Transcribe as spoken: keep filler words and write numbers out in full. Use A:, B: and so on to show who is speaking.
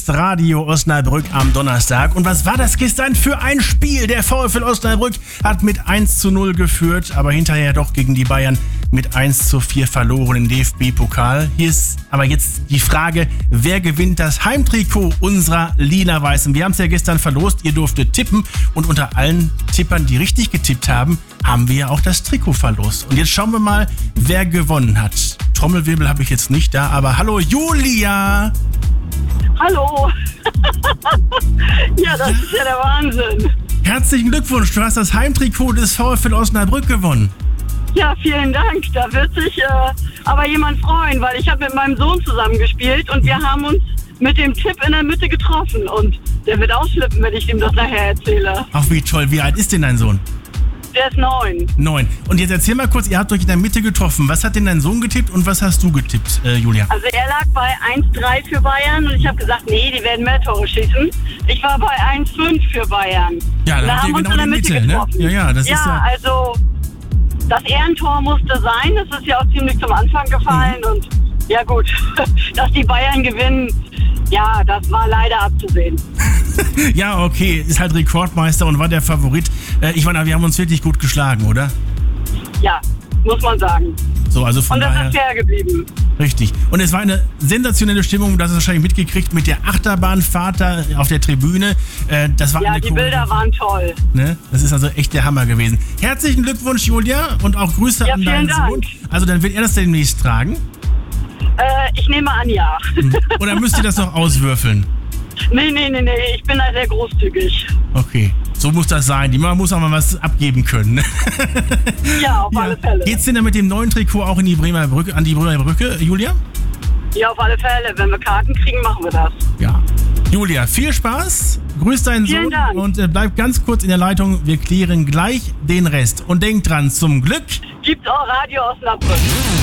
A: hörst Radio Osnabrück am Donnerstag. Und was war das gestern für ein Spiel? Der VfL Osnabrück hat mit eins zu null geführt, aber hinterher doch gegen die Bayern mit eins zu vier verloren im D F B-Pokal. Hier ist aber jetzt die Frage, wer gewinnt das Heimtrikot unserer Lila-Weißen? Wir haben es ja gestern verlost, ihr durftet tippen und unter allen Tippern, die richtig getippt haben, haben wir ja auch das Trikot verlost. Und jetzt schauen wir mal, wer gewonnen hat. Trommelwirbel habe ich jetzt nicht da, aber hallo Julia!
B: Hallo! Ja, das ist ja der Wahnsinn.
A: Herzlichen Glückwunsch, du hast das Heimtrikot des VfL Osnabrück gewonnen.
B: Ja, vielen Dank. Da wird sich äh, aber jemand freuen, weil ich habe mit meinem Sohn zusammengespielt und wir haben uns mit dem Tipp in der Mitte getroffen. Und der wird ausflippen, wenn ich ihm das nachher erzähle.
A: Ach, wie toll. Wie alt ist denn dein Sohn?
B: Der ist neun.
A: Neun. Und jetzt erzähl mal kurz, ihr habt euch in der Mitte getroffen. Was hat denn dein Sohn getippt und was hast du getippt, äh, Julia?
B: Also er lag bei eins drei für Bayern und ich habe gesagt, nee, die werden mehr Tore schießen. Ich war bei eins fünf für Bayern.
A: Ja, da
B: da
A: habt
B: haben
A: ihr
B: wir uns
A: genau
B: in der
A: die
B: Mitte
A: Mitte, ne?
B: getroffen.
A: Ja, ja, das
B: ja,
A: ist ja...
B: also das Ehrentor musste sein. Das ist ja auch ziemlich zum Anfang gefallen. Mhm. Und ja gut, dass die Bayern gewinnen, ja, das war leider abzusehen.
A: Ja, okay, ist halt Rekordmeister und war der Favorit. Äh, ich meine, wir haben uns wirklich gut geschlagen, oder?
B: Ja, muss man sagen.
A: So, also von
B: und das
A: daher,
B: ist fair geblieben.
A: Richtig. Und es war eine sensationelle Stimmung, das hast du wahrscheinlich mitgekriegt, mit der Achterbahnfahrt da auf der Tribüne. Äh, das war
B: ja,
A: eine
B: die Bilder waren toll.
A: Ne? Das ist also echt der Hammer gewesen. Herzlichen Glückwunsch, Julia, und auch Grüße
B: ja,
A: an deinen
B: Dank.
A: Sohn. Also dann wird er das demnächst tragen?
B: Äh, ich nehme an, ja.
A: Oder müsst ihr das noch auswürfeln?
B: Nee, nee, nee, nee, ich bin da sehr großzügig.
A: Okay, so muss das sein. Die Mama muss auch mal was abgeben können.
B: Ja, auf ja. alle Fälle.
A: Geht's denn dann mit dem neuen Trikot auch in die Bremer Brücke, an die Bremer Brücke, Julia?
B: Ja, auf alle Fälle. Wenn wir Karten kriegen, machen wir das.
A: Ja. Julia, viel Spaß, grüß deinen
B: Vielen
A: Sohn
B: Dank.
A: und äh, bleib ganz kurz in der Leitung. Wir klären gleich den Rest. Und denk dran, zum Glück
B: gibt's auch Radio Osnabrück.